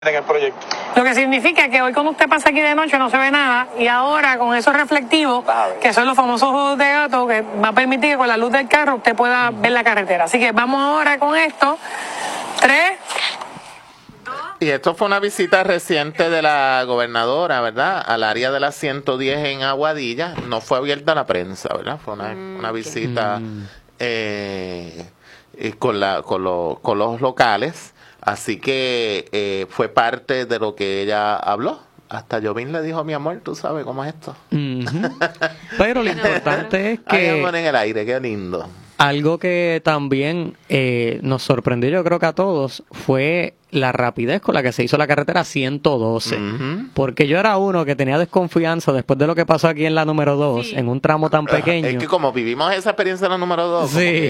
en el proyecto. Lo que significa que hoy cuando usted pasa aquí de noche no se ve nada y ahora con esos reflectivos, que son los famosos ojos de gato, que va a permitir que con la luz del carro usted pueda ver la carretera. Así que vamos ahora con esto. 3, 2. Y esto fue una visita reciente de la gobernadora, ¿verdad? Al área de la 110 en Aguadilla. No fue abierta a la prensa, ¿verdad? Fue una visita con los locales. Así que fue parte de lo que ella habló. Hasta Jovín le dijo, mi amor, tú sabes cómo es esto. Pero lo importante es que... Ahí en el aire, qué lindo. Algo que también nos sorprendió, yo creo que a todos, fue la rapidez con la que se hizo la carretera 112. Porque yo era uno que tenía desconfianza después de lo que pasó aquí en la número 2, en un tramo tan pequeño. Es que como vivimos esa experiencia en la número 2, sí,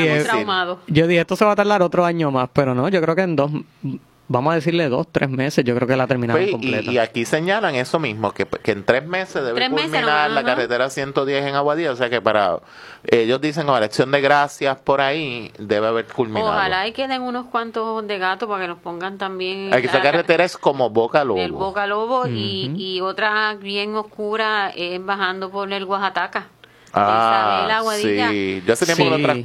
yo dije, esto se va a tardar otro año más, pero no, yo creo que en 2... Vamos a decirle 2-3 meses, yo creo que la terminaron pues, completa. Y aquí señalan eso mismo, que en 3 meses debe culminar la carretera 110 en Aguadilla, o sea que para ellos dicen con la Acción de Gracias por ahí debe haber culminado. Ojalá y queden unos cuantos de gato para que nos pongan también. Aquí esa carretera es como Boca Lobo. El Boca Lobo y otra bien oscura es bajando por el Oaxaca. Ah, Aguadilla. sí. Yo hace tiempo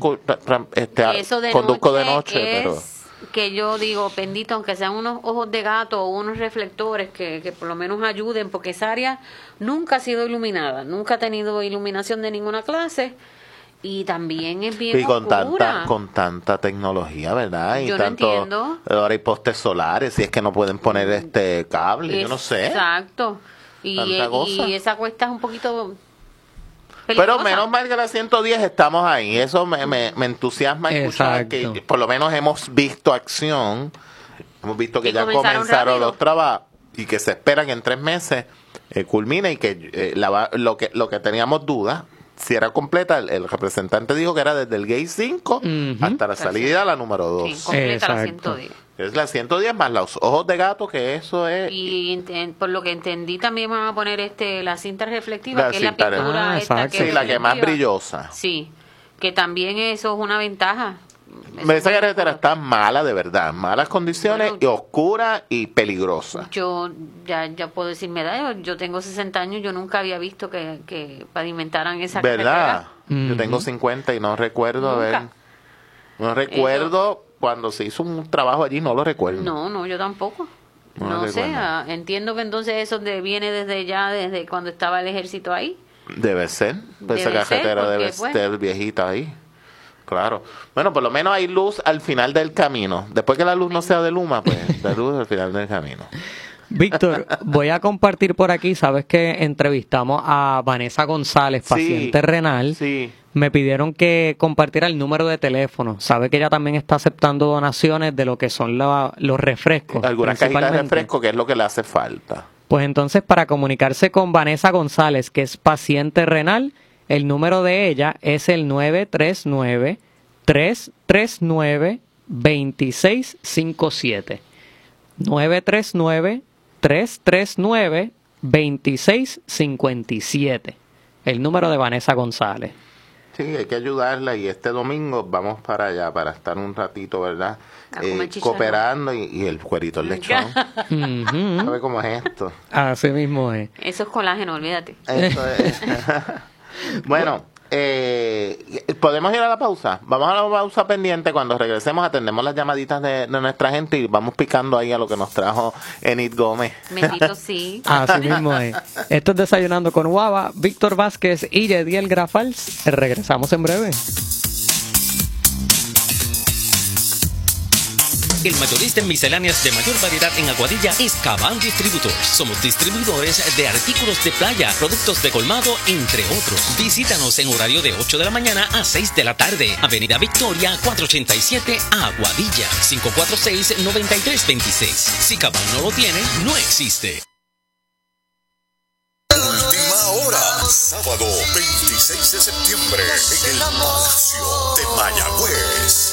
que conduzco de noche, pero... que yo digo, bendito, aunque sean unos ojos de gato o unos reflectores que por lo menos ayuden, porque esa área nunca ha sido iluminada, nunca ha tenido iluminación de ninguna clase y también es bien oscura. con tanta tecnología, ¿verdad? Y yo no entiendo. Ahora hay postes solares, si es que no pueden poner cable, yo no sé. Exacto. Y esa cuesta es un poquito... Pero menos mal que la 110 estamos ahí. Eso me entusiasma escuchar que por lo menos hemos visto acción. Hemos visto que ya comenzaron los trabajos y que se espera que en 3 meses culmine y que lo que teníamos dudas, si era completa, el representante dijo que era desde el gate 5 hasta la salida a la número 2. Sí, completa la 110. Es la 110 más los ojos de gato, que eso es... Y por lo que entendí también van a poner la cinta reflectiva, que es la pintura la que es más brillosa. Sí, que también eso es una ventaja. Esa carretera está mala, de verdad, malas condiciones, y oscura y peligrosa. Yo ya puedo decir mi edad, yo tengo 60 años, yo nunca había visto que pavimentaran esa ¿verdad? carretera. Yo tengo 50 y no recuerdo no recuerdo cuando se hizo un trabajo allí, no lo recuerdo. No, yo tampoco. No sé, entiendo que entonces eso viene desde cuando estaba el ejército ahí. Debe ser, esa carretera debe ser viejita ahí. Claro. Bueno, por lo menos hay luz al final del camino. Después que la luz no sea de Luma, pues la luz al final del camino. Víctor, voy a compartir por aquí, sabes que entrevistamos a Vanessa González, paciente renal. Sí. Me pidieron que compartiera el número de teléfono. Sabe que ella también está aceptando donaciones de lo que son los refrescos. Algunas cajitas de refresco, que es lo que le hace falta. Pues entonces, para comunicarse con Vanessa González, que es paciente renal, el número de ella es el 939-339-2657. 939-339-2657. El número de Vanessa González. Sí, hay que ayudarla y este domingo vamos para allá para estar un ratito, ¿verdad? Cooperando y el cuerito, el lechón. ¿Sabe cómo es esto? Así mismo es. Eso es colágeno, olvídate. Eso es. Bueno, ¿podemos ir a la pausa? Vamos a la pausa pendiente. Cuando regresemos atendemos las llamaditas de nuestra gente y vamos picando ahí a lo que nos trajo Enid Gómez. Bendito sí. Así mismo es. Esto es Desayunando con Guava, Víctor Vázquez y Yediel Grafals. Regresamos en breve. El mayorista en misceláneas de mayor variedad en Aguadilla es Cabán Distributor. Somos distribuidores de artículos de playa, productos de colmado, entre otros. Visítanos en horario de 8 de la mañana a 6 de la tarde. Avenida Victoria, 487, Aguadilla, 546-9326. Si Cabán no lo tiene, no existe. Última hora, sábado 26 de septiembre, en el Palacio de Mayagüez.